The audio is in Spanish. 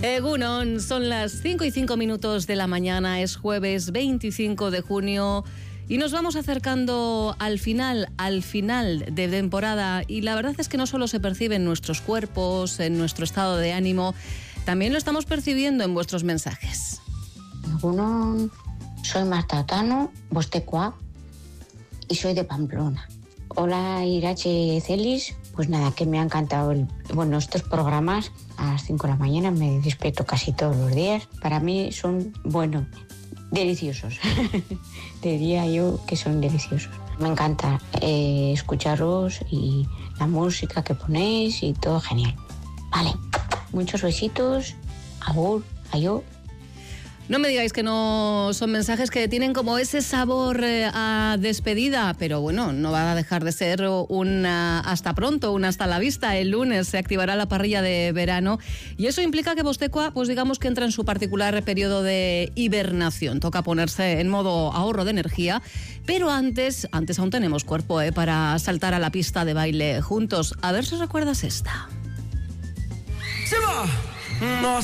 Egunon, son las 5:05 de la mañana, es jueves 25 de junio y nos vamos acercando al final de temporada, y la verdad es que no solo se percibe en nuestros cuerpos, en nuestro estado de ánimo, también lo estamos percibiendo en vuestros mensajes. Egunon, soy Marta Otano, bostecoa, y soy de Pamplona. Hola Irache Celis, pues nada, que me ha encantado estos programas. A las 5 de la mañana me despierto casi todos los días. Para mí son, deliciosos. Te diría yo que son deliciosos. Me encanta escucharos y la música que ponéis y todo genial. Vale, muchos besitos. Agur, adiós. No me digáis que no son mensajes que tienen como ese sabor a despedida, pero bueno, no va a dejar de ser un hasta pronto, un hasta la vista. El lunes se activará la parrilla de verano y eso implica que Bostecoa, pues digamos que entra en su particular periodo de hibernación. Toca ponerse en modo ahorro de energía, pero antes aún tenemos cuerpo para saltar a la pista de baile juntos. A ver si recuerdas esta. ¡Se va! No